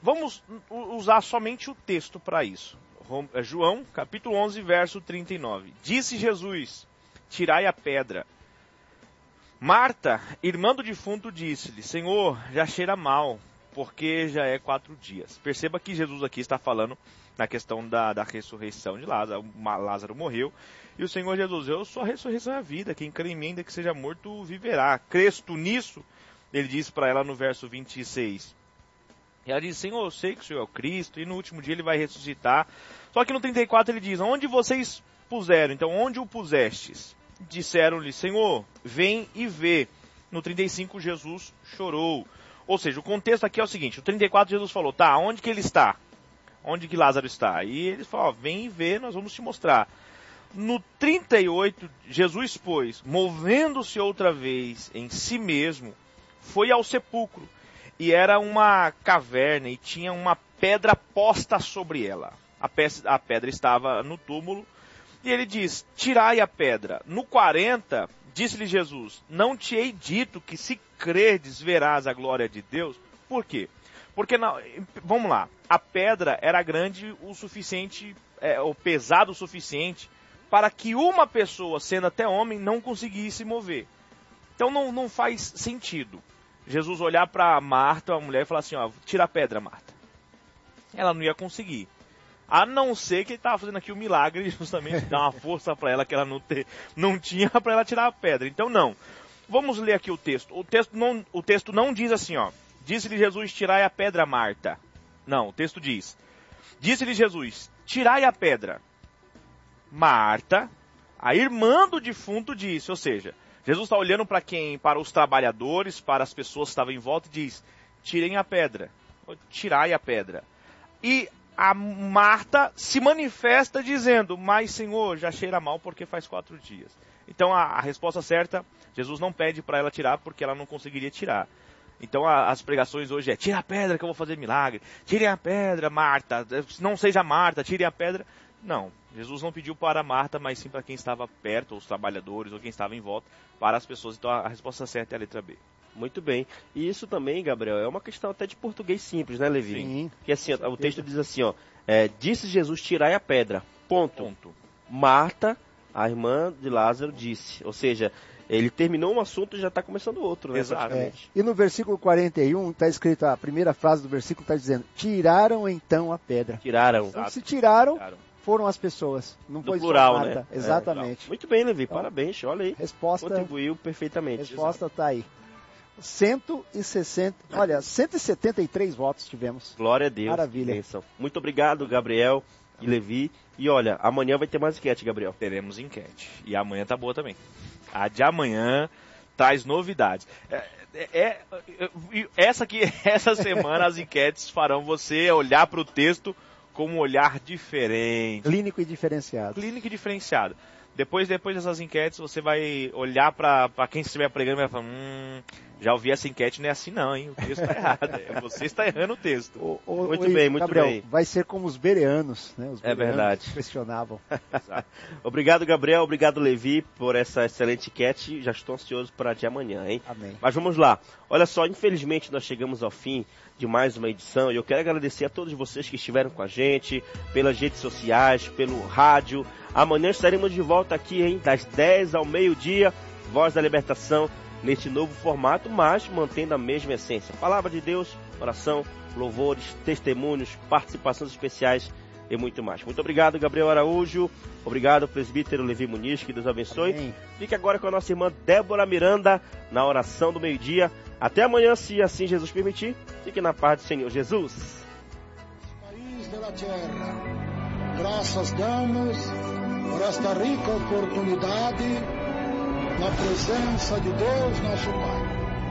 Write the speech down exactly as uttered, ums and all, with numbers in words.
vamos usar somente o texto para isso. João, capítulo onze, verso trinta e nove. Disse Jesus, tirai a pedra. Marta, irmã do defunto, disse-lhe, Senhor, já cheira mal, porque já é quatro dias. Perceba que Jesus aqui está falando na questão da, da ressurreição de Lázaro. Lázaro morreu, e o Senhor Jesus, eu sou a ressurreição e a vida, quem crê em mim, ainda que seja morto, viverá. Crês tu nisso? Ele diz para ela no verso vinte e seis. E ela diz, Senhor, eu sei que o Senhor é o Cristo, e no último dia ele vai ressuscitar. Só que no trinta e quatro ele diz, onde vocês puseram? Então, onde o pusestes? Disseram-lhe, Senhor, vem e vê. No trinta e cinco, Jesus chorou. Ou seja, o contexto aqui é o seguinte, o trinta e quatro Jesus falou, tá, onde que ele está? Onde que Lázaro está? E eles falaram, ó, vem e vê, nós vamos te mostrar. No trinta e oito, Jesus, pois, movendo-se outra vez em si mesmo, foi ao sepulcro. E era uma caverna e tinha uma pedra posta sobre ela. A, pe- a pedra estava no túmulo. E ele diz, tirai a pedra. No quarenta, disse-lhe Jesus, não te hei dito que se credes verás a glória de Deus? Por quê? Porque, não, vamos lá, a pedra era grande o suficiente, é, ou pesado o suficiente, para que uma pessoa, sendo até homem, não conseguisse mover. Então não, não faz sentido Jesus olhar para Marta, a mulher, e falar assim, ó, tira a pedra, Marta. Ela não ia conseguir. A não ser que ele estava fazendo aqui o milagre, justamente dar uma força para ela que ela não, te, não tinha para ela tirar a pedra. Então não. Vamos ler aqui o texto. O texto não, o texto não diz assim, ó. Disse-lhe Jesus, tirai a pedra, Marta. Não, o texto diz. Disse-lhe Jesus, tirai a pedra. Marta, a irmã do defunto, disse. Ou seja, Jesus está olhando para quem? Para os trabalhadores, para as pessoas que estavam em volta e diz, tirem a pedra. Tirai a pedra. E a Marta se manifesta dizendo, mas Senhor, já cheira mal porque faz quatro dias. Então a, a resposta certa, Jesus não pede para ela tirar porque ela não conseguiria tirar. Então a, as pregações hoje é, tira a pedra que eu vou fazer milagre. Tirem a pedra, Marta. Não seja Marta, tirem a pedra. Não, Jesus não pediu para Marta, mas sim para quem estava perto, os trabalhadores ou quem estava em volta, para as pessoas. Então a resposta certa é a letra B. Muito bem. E isso também, Gabriel, é uma questão até de português simples, né, Levi? Sim. Porque assim, ó, o texto diz assim, ó, é, disse Jesus, tirai a pedra, ponto. Ponto. Marta, a irmã de Lázaro, disse. Ou seja, ele terminou um assunto e já está começando outro, né? Exatamente. É. E no versículo quarenta e um está escrito, a primeira frase do versículo está dizendo, tiraram então a pedra. Tiraram. Então, se tiraram, Tiraram. foram as pessoas. Não Do foi plural, só Marta. né? Exatamente. É, muito bem, Levi, Então, parabéns, olha aí. Resposta, Contribuiu perfeitamente. resposta está aí. cento e sessenta, olha, cento e setenta e três votos tivemos. Glória a Deus. Maravilha. Bênção. Muito obrigado, Gabriel e Levi. E olha, amanhã vai ter mais enquete, Gabriel. Teremos enquete. E amanhã tá boa também. A de amanhã traz novidades. É, é, é, essa, aqui, essa semana as enquetes farão você olhar para o texto com um olhar diferente. Clínico e diferenciado. Clínico e diferenciado. Depois, depois dessas enquetes, você vai olhar para quem estiver pregando e vai falar, hum, já ouvi essa enquete, não é assim não, hein? O texto está errado. É, você está errando o texto. O, o, Muito o, bem, muito Gabriel, bem. vai ser como os bereanos, né? Os É bereanos verdade. questionavam. Obrigado, Gabriel. Obrigado, Levi, por essa excelente enquete. Já estou ansioso para a de amanhã, hein? Amém. Mas vamos lá. Olha só, infelizmente nós chegamos ao fim de mais uma edição e eu quero agradecer a todos vocês que estiveram com a gente, pelas redes sociais, pelo rádio. Amanhã estaremos de volta aqui, hein? Das dez ao meio-dia, Voz da Libertação, neste novo formato, mas mantendo a mesma essência. Palavra de Deus, oração, louvores, testemunhos, participações especiais e muito mais. Muito obrigado, Gabriel Araújo. Obrigado, presbítero Levi Muniz, que Deus abençoe. Amém. Fique agora com a nossa irmã Débora Miranda na oração do meio-dia. Até amanhã, se assim Jesus permitir. Fique na paz do Senhor Jesus. País de la tierra, graças damos por esta rica oportunidade na presença de Deus, nosso Pai.